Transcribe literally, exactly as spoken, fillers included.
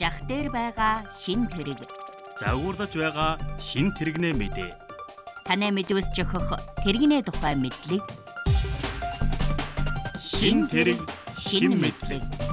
Зах дээр байгаа шин тэрэг. Загварлаж байгаа шин тэрэгнээ мэдээ. Танай мэдвэсч өгөх тэрэгнээ тухай мэдлэг. Шин тэрэг, шин мэдлэг.